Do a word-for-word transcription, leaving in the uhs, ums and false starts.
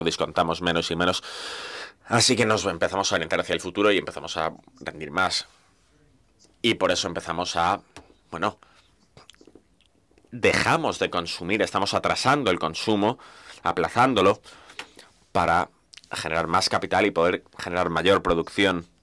descontamos menos y menos. Así que nos empezamos a orientar hacia el futuro y empezamos a rendir más. Y por eso empezamos a, bueno, dejamos de consumir, estamos atrasando el consumo, aplazándolo, para generar más capital y poder generar mayor producción